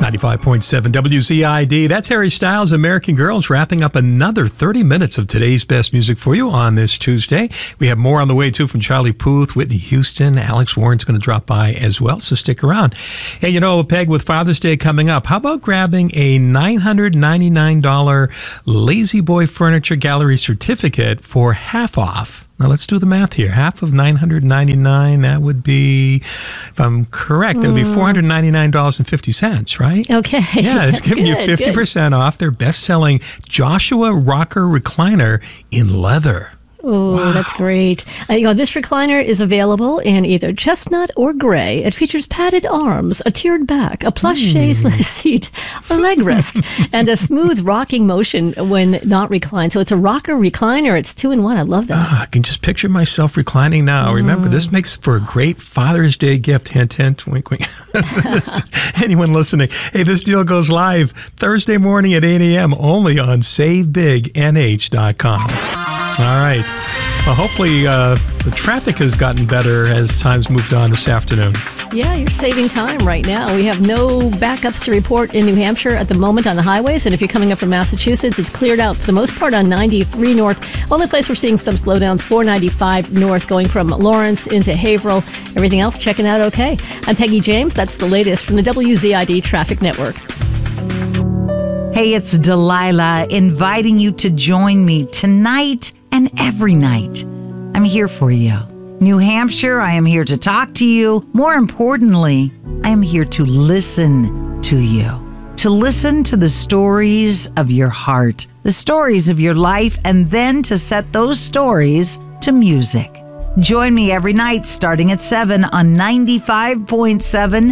95.7 WZID. That's Harry Styles, American Girls, wrapping up another 30 minutes of today's best music for you on this Tuesday. We have more on the way, too, from Charlie Puth, Whitney Houston. Alex Warren's going to drop by as well, so stick around. Hey, you know, Peg, with Father's Day coming up, how about grabbing a $999 Lazy Boy Furniture Gallery certificate for half off? Now, let's do the math here. Half of $999, that would be, if I'm correct, that would be $499.50, right? Okay. Yeah, it's giving you 50% off their best-selling Joshua Rocker recliner in leather. Oh, wow. That's great. This recliner is available in either chestnut or gray. It features padded arms, a tiered back, a plush chaise seat, a leg rest, and a smooth rocking motion when not reclined. So it's a rocker recliner. It's 2-in-1. I love that. I can just picture myself reclining now. Remember, this makes for a great Father's Day gift. Hint, hint, wink, wink. Anyone listening, hey, this deal goes live Thursday morning at 8 a.m. only on SaveBigNH.com. All right. Well, hopefully the traffic has gotten better as time's moved on this afternoon. Yeah, you're saving time right now. We have no backups to report in New Hampshire at the moment on the highways. And if you're coming up from Massachusetts, it's cleared out for the most part on 93 North. Only place we're seeing some slowdowns, 495 North, going from Lawrence into Haverhill. Everything else checking out okay. I'm Peggy James. That's the latest from the WZID Traffic Network. Hey, it's Delilah inviting you to join me tonight and every night. I'm here for you. New Hampshire, I am here to talk to you. More importantly, I am here to listen to you. To listen to the stories of your heart, the stories of your life, and then to set those stories to music. Join me every night starting at 7 on 95.7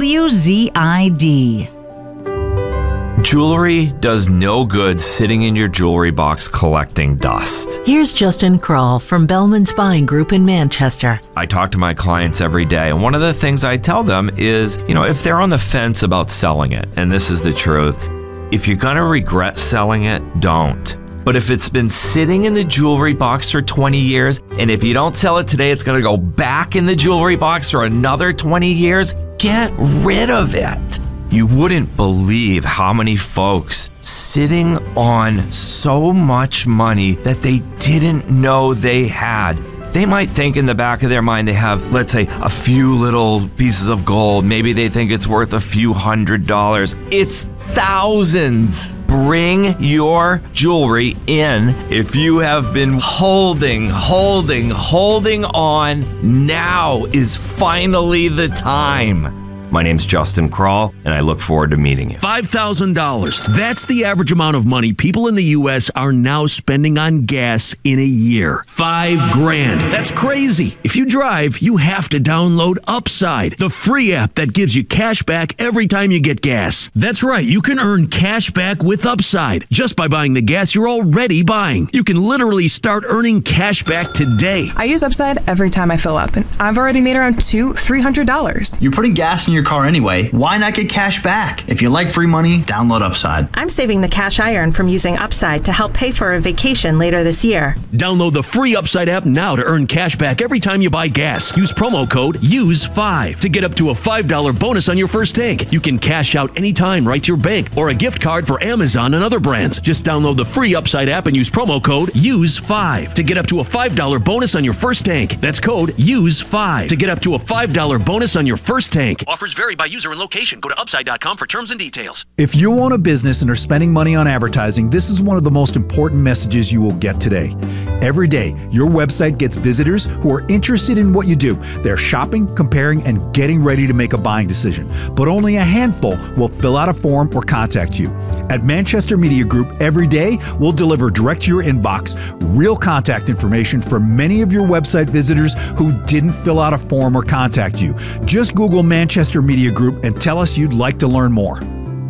WZID. Jewelry does no good sitting in your jewelry box collecting dust. Here's Justin Kroll from Bellman's Buying Group in Manchester. I talk to my clients every day, and one of the things I tell them is, if they're on the fence about selling it, and this is the truth, if you're going to regret selling it, don't. But if it's been sitting in the jewelry box for 20 years, and if you don't sell it today, it's going to go back in the jewelry box for another 20 years, get rid of it. You wouldn't believe how many folks sitting on so much money that they didn't know they had. They might think in the back of their mind they have, let's say, a few little pieces of gold. Maybe they think it's worth a few $100s. It's thousands. Bring your jewelry in. If you have been holding on, now is finally the time. My name's Justin Kroll, and I look forward to meeting you. $5,000. That's the average amount of money people in the U.S. are now spending on gas in a year. $5,000. That's crazy. If you drive, you have to download Upside, the free app that gives you cash back every time you get gas. That's right. You can earn cash back with Upside just by buying the gas you're already buying. You can literally start earning cash back today. I use Upside every time I fill up, and I've already made around $200-$300. You're putting gas in your car anyway. Why not get cash back? If you like free money, download Upside. I'm saving the cash I earn from using Upside to help pay for a vacation later this year. Download the free Upside app now to earn cash back every time you buy gas. Use promo code USE5 to get up to a $5 bonus on your first tank. You can cash out anytime right to your bank or a gift card for Amazon and other brands. Just download the free Upside app and use promo code USE5 to get up to a $5 bonus on your first tank. That's code USE5 to get up to a $5 bonus on your first tank. Offers vary by user and location. Go to Upside.com for terms and details. If you own a business and are spending money on advertising, this is one of the most important messages you will get today. Every day, your website gets visitors who are interested in what you do. They're shopping, comparing, and getting ready to make a buying decision. But only a handful will fill out a form or contact you. At Manchester Media Group, every day, we'll deliver direct to your inbox real contact information for many of your website visitors who didn't fill out a form or contact you. Just Google Manchester Media Group and tell us you'd like to learn more.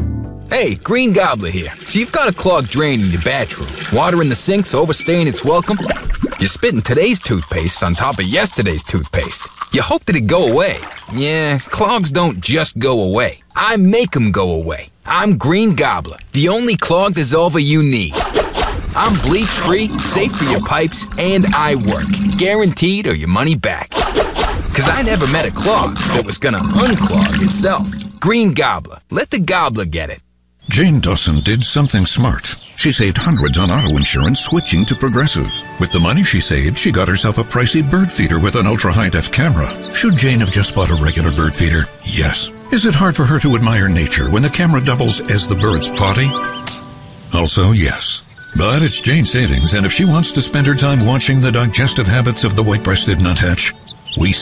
Hey, Green Gobbler here. So you've got a clogged drain in your bathroom. Water in the sink's overstaying its welcome. You're spitting today's toothpaste on top of yesterday's toothpaste. You hope that it go away. Yeah, clogs don't just go away. I make them go away. I'm Green Gobbler, the only clog dissolver you need. I'm bleach-free, safe for your pipes, and I work. Guaranteed or your money back. Because I never met a clog that was gonna unclog itself. Green Gobbler. Let the gobbler get it. Jane Dawson did something smart. She saved hundreds on auto insurance switching to Progressive. With the money she saved, she got herself a pricey bird feeder with an ultra-high-def camera. Should Jane have just bought a regular bird feeder? Yes. Is it hard for her to admire nature when the camera doubles as the bird's potty? Also, yes. But it's Jane's savings, and if she wants to spend her time watching the digestive habits of the white-breasted nuthatch, we